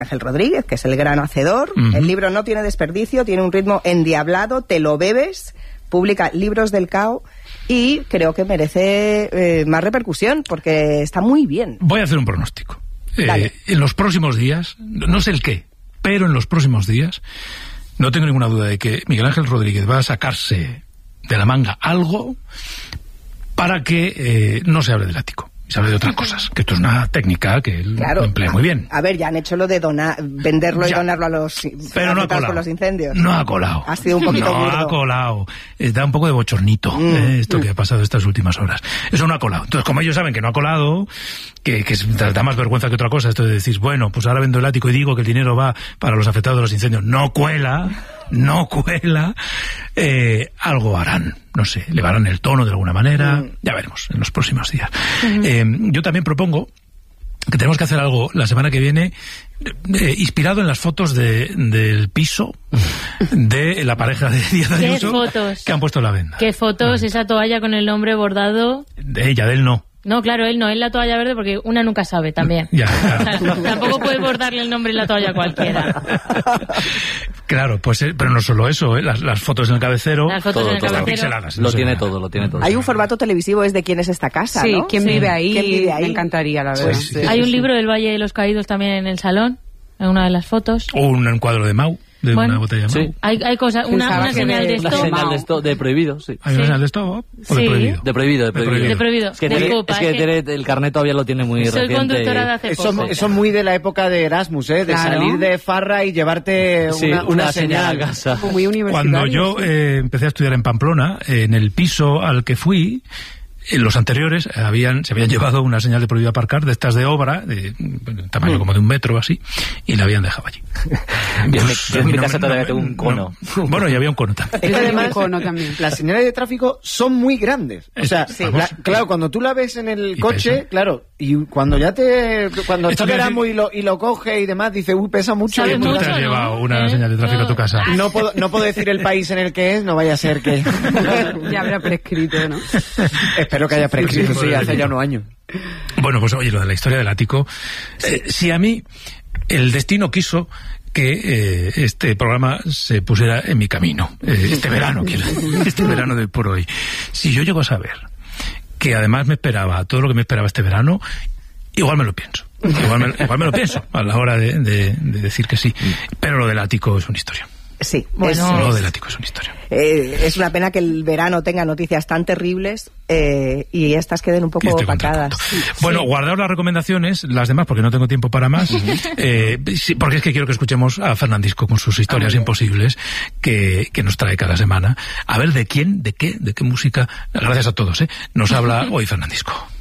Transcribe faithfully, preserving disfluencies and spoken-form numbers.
Ángel Rodríguez, que es el gran hacedor. Uh-huh. El libro no tiene desperdicio, tiene un ritmo endiablado, te lo bebes. Publica Libros del Cao y creo que merece eh, más repercusión porque está muy bien. Voy a hacer un pronóstico. Eh, en los próximos días, no sé el qué, pero en los próximos días, no tengo ninguna duda de que Miguel Ángel Rodríguez va a sacarse de la manga algo para que eh, no se hable del ático. Se habla de otras cosas, que esto es una técnica que él claro. lo emplea muy bien. A ver, ya han hecho lo de donar, venderlo ya. y donarlo a los pero no ha colado. Por los incendios. No ha colado. Ha sido un poquito No burdo. ha colado. Eh, da un poco de bochornito mm. eh, esto mm. que ha pasado estas últimas horas. Eso no ha colado. Entonces, como ellos saben que no ha colado, que, que da más vergüenza que otra cosa, esto de decir, bueno, pues ahora vendo el ático y digo que el dinero va para los afectados de los incendios. No cuela, no cuela. Eh, algo harán. No sé, le harán el tono de alguna manera, mm. ya veremos en los próximos días. Mm. Eh, yo también propongo que tenemos que hacer algo la semana que viene eh, inspirado en las fotos de, del piso de la pareja de Díaz Ayuso que han puesto la venda. ¿Qué fotos? Esa toalla con el nombre bordado. De ella, de él no. No, claro, él no, él la toalla verde porque una nunca sabe también. Ya, claro. O sea, tampoco puedes bordarle el nombre en la toalla a cualquiera. Claro, pues, eh, pero no solo eso, ¿eh? las, las fotos en el cabecero, las fotos todo, en el todo, cabecero. pixeladas. Lo tiene todo, lo tiene todo. Hay un formato televisivo, es de quién es esta casa, sí, ¿no? ¿quién, sí. vive ahí? ¿Quién vive ahí? Me encantaría, la verdad. Pues, sí. Hay un libro del Valle de los Caídos también en el salón, en una de las fotos. O un encuadro de Mau. De bueno, una botella de Mau. Sí. Hay, hay cosas, una, una señal de Una stop. señal de stop, de prohibido, sí. ¿Hay una Sí. señal de stop o Sí. de prohibido? De prohibido, de prohibido. De prohibido. Es que, de tiene- copa, es que es que- tiene- el carnet todavía lo tiene muy Soy reciente. conductora de hace Eso, poco. eso es muy de la época de Erasmus, ¿eh? De Claro. salir de farra y llevarte Sí, una, una una señal señal. a casa. Muy universitario. Cuando yo eh, empecé a estudiar en Pamplona, en el piso al que fui, en los anteriores habían se habían llevado una señal de prohibido aparcar de estas de obra, de, de tamaño como de un metro o así, y la habían dejado allí. Yo en mi- yo en mi no casa me- todavía no tengo me- un cono. no. Bueno, y había un cono también. Es que Yo tengo además, un cono también. las señales de tráfico son muy grandes. O sea, Sí. la- claro, cuando tú la ves en el Y coche, pesa. claro, y cuando ya te... Cuando Esto está quiere Erasmus y lo, y lo coge y demás, dice, uy, pesa mucho. Sabe y es muy Tú mucho, te has grande. ¿no? llevado una ¿Eh? señal de tráfico a tu casa. No puedo, no puedo decir el país en el que es, no vaya a ser que... Ya habrá prescrito, ¿no? Espero que haya prescrito, sí, hace ya unos años. Bueno, pues oye, lo de la historia del ático, eh, si a mí el destino quiso que eh, este programa se pusiera en mi camino, eh, este verano, quiero decir, este verano de por hoy, si yo llego a saber que además me esperaba todo lo que me esperaba este verano, igual me lo pienso. Igual me, igual me lo pienso a la hora de, de, de decir que sí. Pero lo del ático es una historia. Sí, Bueno. Lo del ático es una historia. Eh, es una pena que el verano tenga noticias tan terribles eh, y estas queden un poco Estoy opacadas. contento. Bueno, guardaos las recomendaciones, las demás, porque no tengo tiempo para más, eh, sí, porque es que quiero que escuchemos a Fernandisco con sus historias Ah, imposibles que, que nos trae cada semana. A ver de quién, de qué, de qué música, gracias a todos, ¿eh? Nos habla hoy Fernandisco.